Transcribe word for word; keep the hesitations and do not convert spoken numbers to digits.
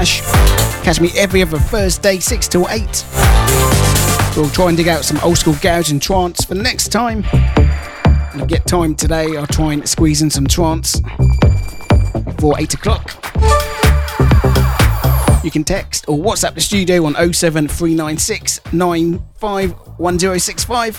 Catch me every other Thursday, six till eight. We'll try and dig out some old school garage and trance for next time. And if I get time today, I'll try and squeeze in some trance before eight o'clock. You can text or WhatsApp the studio on oh seven three nine six nine five one oh six five.